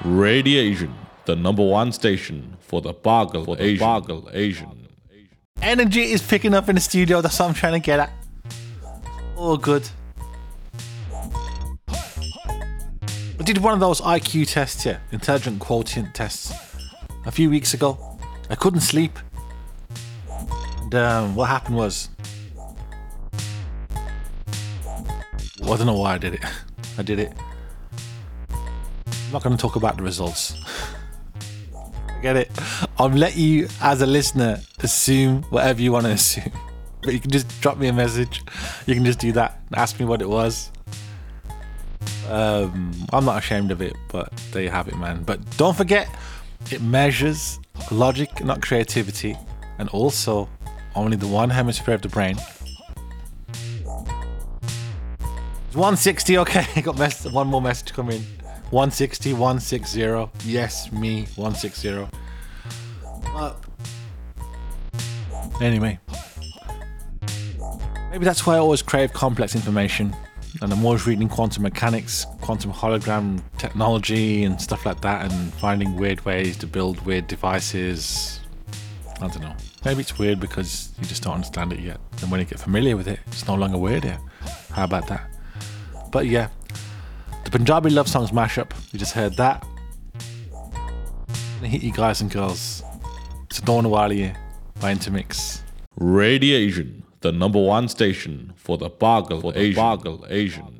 Radiation, the number one station for the Boggle Asian. Energy is picking up in the studio. That's what I'm trying to get at. Oh, good. I did one of those IQ tests here, intelligent quotient tests, a few weeks ago. I couldn't sleep. And what happened was, well, I don't know why I did it. I did it. I'm not going to talk about the results. Get it? I'll let you, as a listener, assume whatever you want to assume. But you can just drop me a message. You can just do that. Ask me what it was. I'm not ashamed of it, but there you have it, man. But don't forget, it measures logic, not creativity, and also only the one hemisphere of the brain. It's 160, okay. I got one more message coming in. 160, 160. Yes, me, 160. Anyway, maybe that's why I always crave complex information. And I'm always reading quantum mechanics, quantum hologram technology and stuff like that, and finding weird ways to build weird devices. I don't know. Maybe it's weird because you just don't understand it yet. And when you get familiar with it, it's no longer weird here. How about that? But yeah, the Punjabi love songs mashup. You just heard that. I hit you guys and girls. It's Dawn Wali by Intermix. Radiation, the number one station for the Boggle Asian.